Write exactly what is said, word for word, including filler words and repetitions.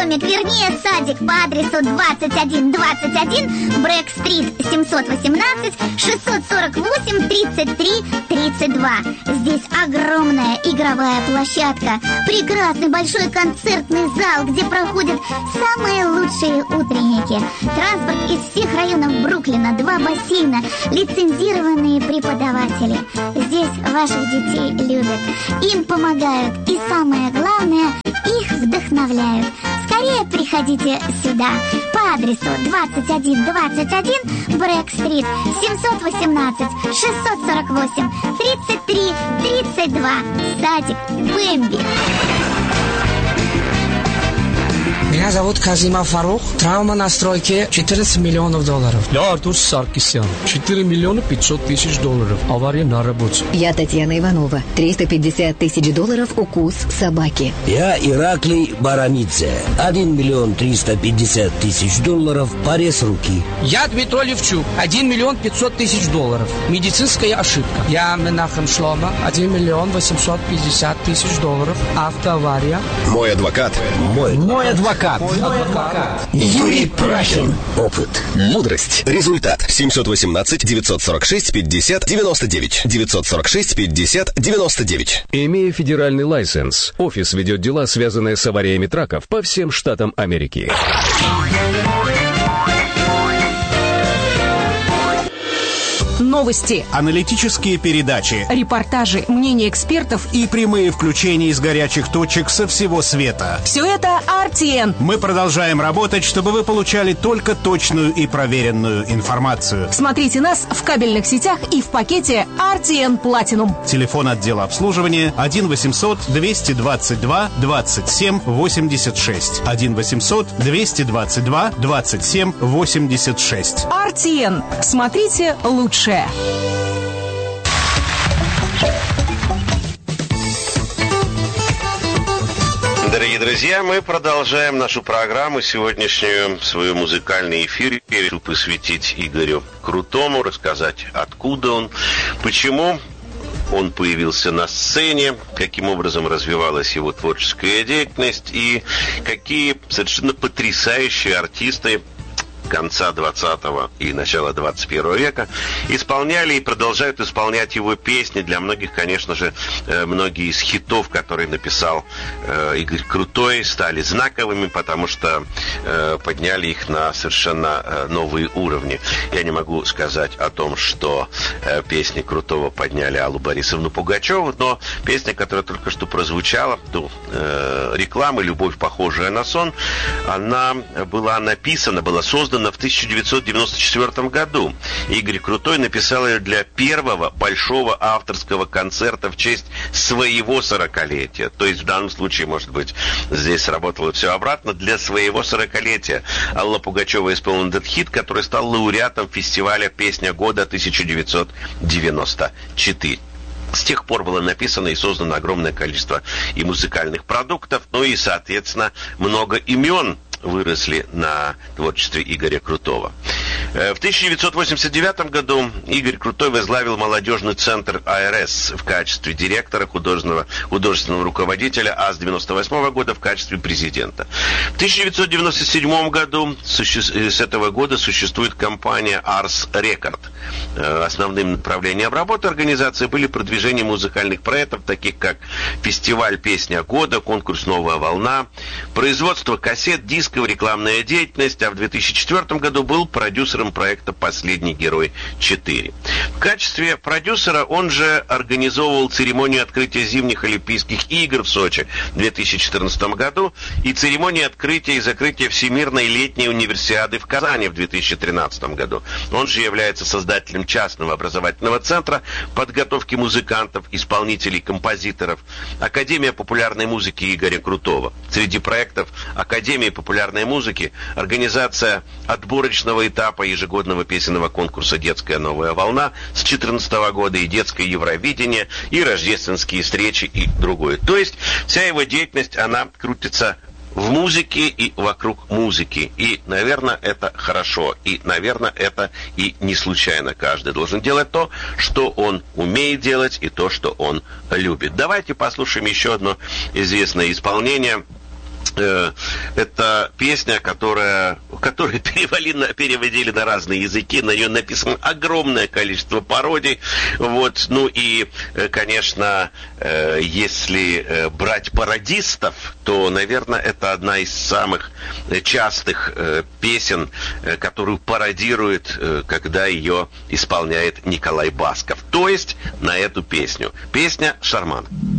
домик, вернее садик по адресу двадцать один двадцать один Брэк-стрит семьсот восемнадцать шестьсот сорок восемь тридцать три тридцать два. Здесь огромная игровая площадка, прекрасный большой концертный зал, где проходят самые лучшие утренники, транспорт из всех районов Бруклина, два бассейна, лицензированные преподаватели. Здесь ваших детей любят, им помогают и, самое главное, их вдохновляют. Скорее приходите сюда по адресу двадцать один двадцать один Брэк-стрит семьсот восемнадцать шестьсот сорок восемь тридцать три тридцать два. Садик Бэмби. Меня зовут Казимов Фарух. Травма на стройке четырнадцать миллионов долларов. Я Артур Саркисян. четыре миллиона пятьсот тысяч долларов. Авария на работе. Я Татьяна Иванова. триста пятьдесят тысяч долларов укус собаки. Я Ираклий Барамидзе. один миллион триста пятьдесят тысяч долларов. Порез руки. Я Дмитрий Левчук. один миллион пятьсот тысяч долларов. Медицинская ошибка. Я Менахем Шлома. один миллион восемьсот пятьдесят тысяч долларов. Автоавария. Мой адвокат. Мой, Мой адвокат. Мой адвокат. Юрий Прахин. Опыт. Мудрость. Результат. семьсот восемнадцать девятьсот сорок шесть пятьдесят девяносто девять. девятьсот сорок шесть пятьдесят девяносто девять. Имея федеральный лайсенс, офис ведет дела, связанные с авариями траков по всем штатам Америки. Новости, аналитические передачи, репортажи, мнения экспертов и прямые включения из горячих точек со всего света. Все это ар ти эн. Мы продолжаем работать, чтобы вы получали только точную и проверенную информацию. Смотрите нас в кабельных сетях и в пакете ар ти эн Platinum. Телефон отдела обслуживания один восемьсот двести двадцать два двадцать семь восемьдесят шесть. один восемьсот двести двадцать два двадцать семь восемьдесят шесть. ар ти эн. Смотрите лучшее. Дорогие друзья, мы продолжаем нашу программу сегодняшнюю, свой музыкальный эфир. Я решил посвятить Игорю Крутому, рассказать, откуда он, почему он появился на сцене, каким образом развивалась его творческая деятельность и какие совершенно потрясающие артисты конца двадцатого и начала двадцать первого века исполняли и продолжают исполнять его песни. Для многих, конечно же, многие из хитов, которые написал э, Игорь Крутой, стали знаковыми, потому что э, подняли их на совершенно э, новые уровни. Я не могу сказать о том, что э, песни Крутого подняли Аллу Борисовну Пугачеву, но песня, которая только что прозвучала, то, э, реклама «Любовь, похожая на сон», она была написана, была создана в тысяча девятьсот девяносто четвёртом году. Игорь Крутой написал ее для первого большого авторского концерта в честь своего сорокалетия. То есть в данном случае, может быть, здесь сработало все обратно. Для своего сорокалетия Алла Пугачева исполнила этот хит, который стал лауреатом фестиваля «Песня года» тысяча девятьсот девяносто четыре. С тех пор было написано и создано огромное количество и музыкальных продуктов, ну и, соответственно, много имен выросли на творчестве Игоря Крутого. В тысяча девятьсот восемьдесят девятом году Игорь Крутой возглавил молодежный центр а эр эс в качестве директора, художественного, художественного руководителя, а с девяносто восьмого года в качестве президента. В тысяча девятьсот девяносто седьмом году с этого года существует компания Ars Record. Основным направлением работы организации были продвижение музыкальных проектов, таких как фестиваль «Песня года», конкурс «Новая волна», производство кассет, дисков, рекламная деятельность, а в две тысячи четвёртом году был продюсером проекта «Последний герой четыре». В качестве продюсера он же организовывал церемонию открытия зимних Олимпийских игр в Сочи в две тысячи четырнадцатом году и церемонию открытия и закрытия Всемирной летней универсиады в Казани в две тысячи тринадцатом году. Он же является создателем частного образовательного центра подготовки музыкантов, исполнителей, композиторов, Академия популярной музыки Игоря Крутого. Среди проектов Академии популярной музыки организация отборочного этапа ежегодного песенного конкурса «Детская новая волна» с две тысячи четырнадцатого года и «Детское Евровидение», и рождественские встречи и другое. То есть вся его деятельность, она крутится в музыке и вокруг музыки. И, наверное, это хорошо. И, наверное, это и не случайно. Каждый должен делать то, что он умеет делать, и то, что он любит. Давайте послушаем еще одно известное исполнение Это песня, которая, которую перевели на, переводили на разные языки, на нее написано огромное количество пародий. Вот. Ну и, конечно, если брать пародистов, то, наверное, это одна из самых частых песен, которую пародирует, когда ее исполняет Николай Басков. То есть на эту песню. Песня «Шарман».